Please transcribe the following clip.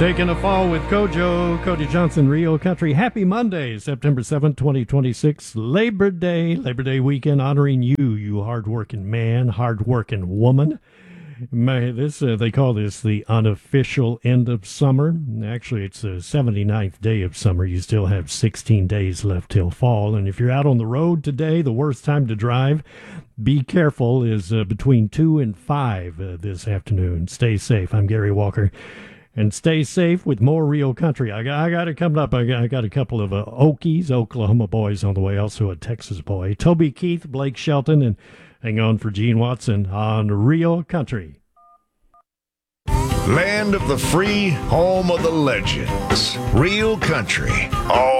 Taking a fall with Kojo, Cody Johnson, Rio Country. Happy Monday, September 7th, 2026, Labor Day weekend, honoring you hardworking man, hardworking woman. They call this the unofficial end of summer. Actually, it's the 79th day of summer. You still have 16 days left till fall. And if you're out on the road today, the worst time to drive, be careful, is between 2 and 5 this afternoon. Stay safe. I'm Gary Walker. And stay safe with more Rio Country. I got it coming up. I got a couple of Okies, Oklahoma boys on the way, also a Texas boy. Toby Keith, Blake Shelton, and hang on for Gene Watson on Rio Country. Land of the free, home of the legends. Rio Country. All